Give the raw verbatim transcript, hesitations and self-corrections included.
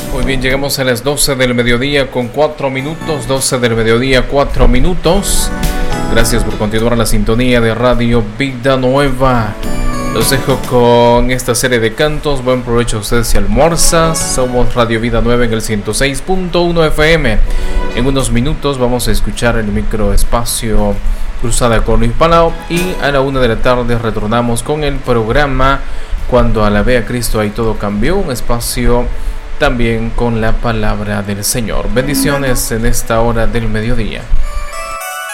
Muy bien, llegamos a las doce del mediodía con cuatro minutos, doce del mediodía, cuatro minutos. Gracias por continuar la sintonía de Radio Vida Nueva. Los dejo con esta serie de cantos. Buen provecho a ustedes si almuerzas. Somos Radio Vida Nueva en el ciento seis punto uno F M. En unos minutos vamos a escuchar el microespacio Cruzada con Luis Palao. Y a la una de la tarde retornamos con el programa Cuando alabé a Cristo ahí todo cambió. Un espacio también con la palabra del Señor. Bendiciones en esta hora del mediodía.